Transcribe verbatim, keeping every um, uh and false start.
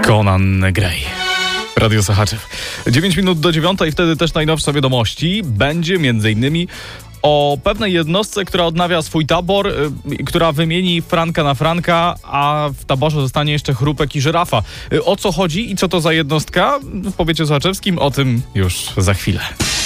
Conan Gray. Radio Sochaczew. dziewięć minut do dziewiątej, wtedy też najnowsze wiadomości. Będzie między innymi o pewnej jednostce, która odnawia swój tabor, y, która wymieni Franka na Franka, a w taborze zostanie jeszcze Chrupek i Żyrafa. Y, o co chodzi i co to za jednostka? W powiecie sochaczewskim o tym już za chwilę.